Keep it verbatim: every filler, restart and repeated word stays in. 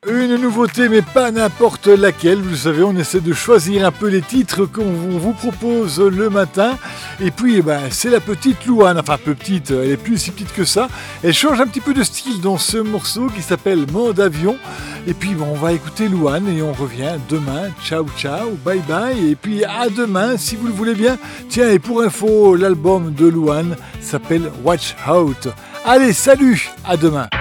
Une nouveauté, mais pas n'importe laquelle. Vous le savez, on essaie de choisir un peu les titres qu'on vous propose le matin. Et puis, eh ben, c'est la petite Louane. Enfin, petite, elle est plus si petite que ça. Elle change un petit peu de style dans ce morceau qui s'appelle Mode Avion. Et puis, bon, on va écouter Louane et on revient demain. Ciao, ciao, bye bye. Et puis, à demain, si vous le voulez bien. Tiens, et pour info, l'album de Louane s'appelle Watch Out. Allez, salut, à demain.